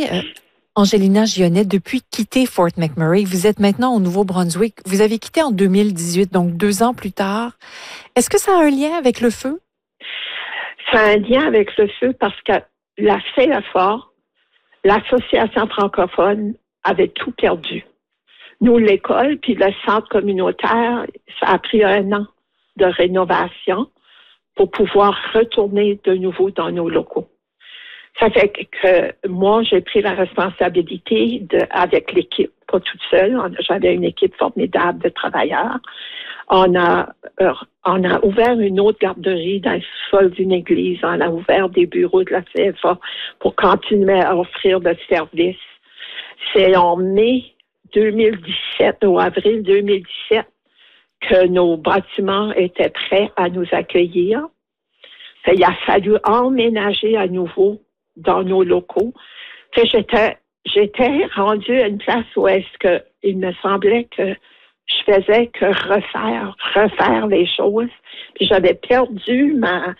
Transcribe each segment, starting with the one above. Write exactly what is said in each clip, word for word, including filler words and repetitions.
savez, euh, Angelina Gionnet, depuis quitter Fort McMurray, vous êtes maintenant au Nouveau-Brunswick. Vous avez quitté en deux mille dix-huit, donc deux ans plus tard. Est-ce que ça a un lien avec le feu? Ça a un lien avec le feu parce que la C F A, l'Association francophone, avait tout perdu. Nous, l'école, puis le centre communautaire, ça a pris un an de rénovation pour pouvoir retourner de nouveau dans nos locaux. Ça fait que moi, j'ai pris la responsabilité de, avec l'équipe, pas toute seule. J'avais une équipe formidable de travailleurs. On a, euh, on a ouvert une autre garderie dans le sol d'une église. On a ouvert des bureaux de la C F A pour continuer à offrir le service. C'est en mai deux mille dix-sept, ou avril deux mille dix-sept, que nos bâtiments étaient prêts à nous accueillir. Ça, il a fallu emménager à nouveau dans nos locaux. Fait, j'étais, j'étais rendue à une place où est-ce que il me semblait que je faisais que refaire, refaire les choses. Puis j'avais perdu ma,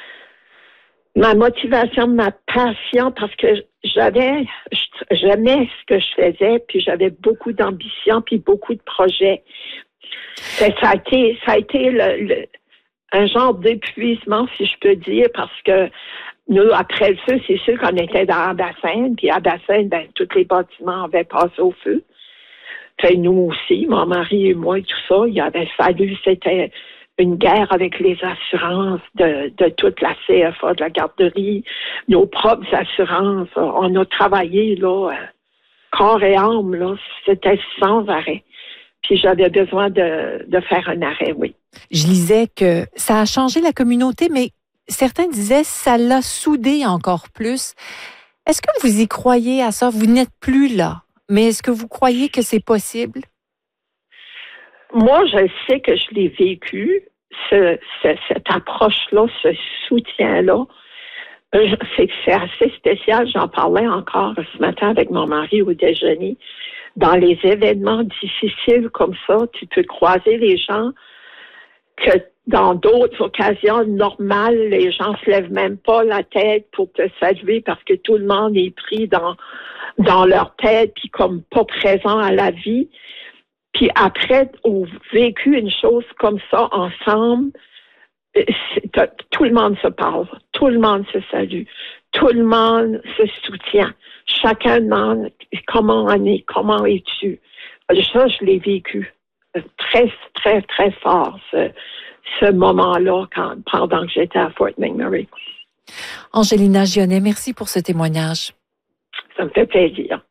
ma motivation, ma passion, parce que j'avais, j'aimais ce que je faisais, puis j'avais beaucoup d'ambition, puis beaucoup de projets. Fait, ça a été, ça a été le, le, un genre d'épuisement, si je peux dire, parce que nous, après le feu, c'est sûr qu'on était dans Abbassane, puis Abbassane, ben, tous les bâtiments avaient passé au feu. Fait, nous aussi, mon mari et moi et tout ça, il avait fallu, c'était une guerre avec les assurances de, de toute la C F A, de la garderie, nos propres assurances. On a travaillé, là, corps et âme, là, c'était sans arrêt. Puis j'avais besoin de, de faire un arrêt, oui. Je lisais que ça a changé la communauté, mais certains disaient ça l'a soudé encore plus. Est-ce que vous y croyez à ça? Vous n'êtes plus là, mais est-ce que vous croyez que c'est possible? Moi, je sais que je l'ai vécu, ce, ce, cette approche-là, ce soutien-là. C'est, c'est assez spécial. J'en parlais encore ce matin avec mon mari au déjeuner. Dans les événements difficiles comme ça, tu peux croiser les gens que dans d'autres occasions normales, les gens se lèvent même pas la tête pour te saluer parce que tout le monde est pris dans, dans leur tête puis comme pas présent à la vie. Puis après, on a vécu une chose comme ça ensemble, tout le monde se parle, tout le monde se salue, tout le monde se soutient. Chacun demande comment on est, comment es-tu. Ça, je l'ai vécu très, très, très fort, ce, ce moment-là, quand, pendant que j'étais à Fort McMurray. Angelina Gionnet, merci pour ce témoignage. Ça me fait plaisir.